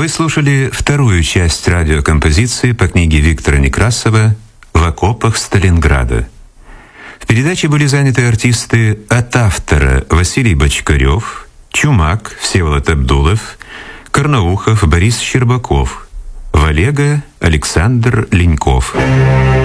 Вы слушали вторую часть радиокомпозиции по книге Виктора Некрасова «В окопах Сталинграда». В передаче были заняты артисты от автора Василий Бочкарев, Чумак Всеволод Абдулов, Карнаухов Борис Щербаков, Валега Александр Леньков.